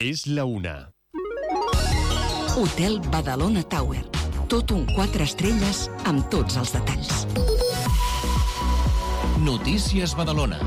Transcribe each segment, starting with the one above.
és la 1. Hotel Badalona Tower. Tot un 4 estrelles amb tots els detalls. Notícies Badalona.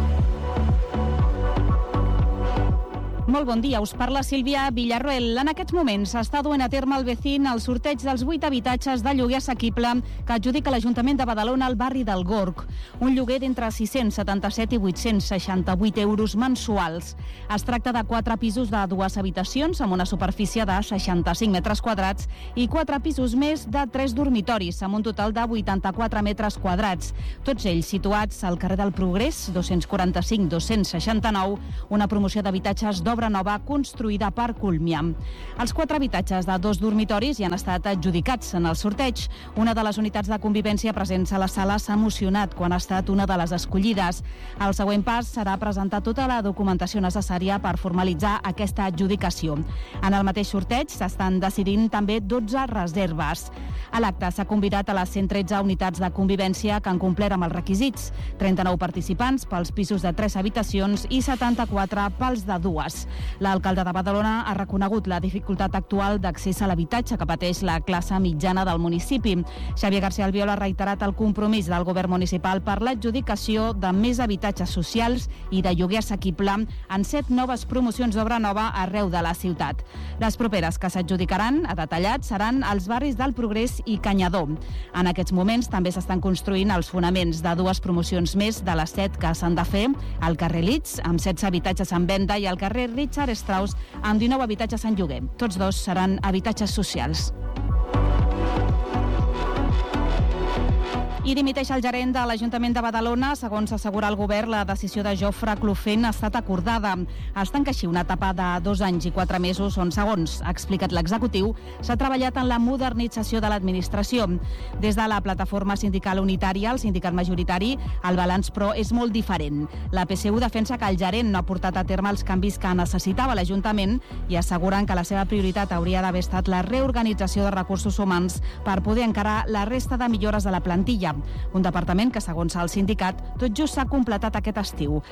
Molt bon dia, us parla Sílvia Villarroel. En aquests moments s'està duent a terme el Vecin el sorteig dels 8 habitatges de lloguer assequible que adjudica l'Ajuntament de Badalona al barri del Gorg. Un lloguer d'entre 677 i 868 euros mensuals. Es tracta de 4 pisos de 2 habitacions amb una superfície de 65 metres quadrats i 4 pisos més de 3 dormitoris amb un total de 84 metres quadrats. Tots ells situats al carrer del Progrés, 245-269, una promoció d'habitatges d'obra nova construïda per Culmia. Els 4 habitatges de 2 dormitoris ja han estat adjudicats en el sorteig. Una de les unitats de convivència presents a la sala s'ha emocionat quan ha estat una de les escollides. El següent pas serà presentar tota la documentació necessària per formalitzar aquesta adjudicació. En el mateix sorteig s'estan decidint també 12 reserves. A l'acte s'ha convidat a les 113 unitats de convivència que han complert amb els requisits, 39 participants pels pisos de 3 habitacions i 74 pels de 2. L'alcalde de Badalona ha reconegut la dificultat actual d'accés a l'habitatge que pateix la classe mitjana del municipi. Xavier García Albiol ha reiterat el compromís del govern municipal per l'adjudicació de més habitatges socials i de lloguer assequible en 7 noves promocions d'obra nova arreu de la ciutat. Les properes que s'adjudicaran, a detallat, seran els barris del Progrés i Canyadó. En aquests moments també s'estan construint els fonaments de 2 promocions més de les 7 que s'han de fer, al carrer Litz, amb 16 habitatges en venda, i al carrer Richard Strauss, amb 19 habitatges en lloguer. Tots 2 seran habitatges socials. I dimiteix el gerent de l'Ajuntament de Badalona. Segons assegura el govern, la decisió de Jofre Clofent ha estat acordada. Es tanca així una etapa de 2 anys i 4 mesos on, segons ha explicat l'executiu, s'ha treballat en la modernització de l'administració. Des de la plataforma sindical unitària, el sindicat majoritari, el balanç, però, és molt diferent. La PSU defensa que el gerent no ha portat a terme els canvis que necessitava l'Ajuntament i asseguren que la seva prioritat hauria d'haver estat la reorganització de recursos humans per poder encarar la resta de millores de la plantilla. Un departament que, segons el sindicat, tot just s'ha completat aquest estiu.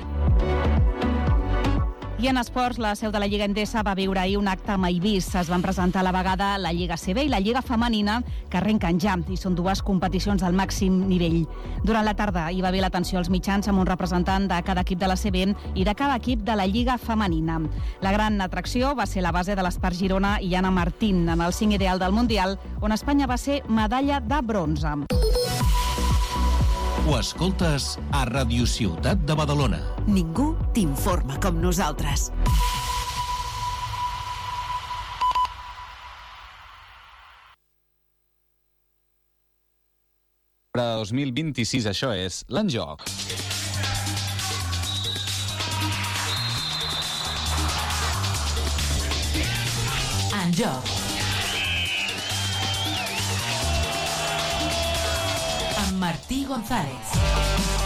I en esports, la seu de la Lliga Endesa va viure ahir un acte mai vist. Es van presentar a la vegada la Lliga CB i la Lliga Femenina, que arrenquen ja, i són 2 competicions al màxim nivell. Durant la tarda hi va haver l'atenció als mitjans amb un representant de cada equip de la CB i de cada equip de la Lliga Femenina. La gran atracció va ser la base de l'Espart Girona i Anna Martín en el 5 ideal del Mundial, on Espanya va ser medalla de bronze. Ho escoltes a Ràdio Ciutat de Badalona. Ningú t'informa com nosaltres. Per a 2026 això és l'Enjoc. Enjoc. Amb Martí González.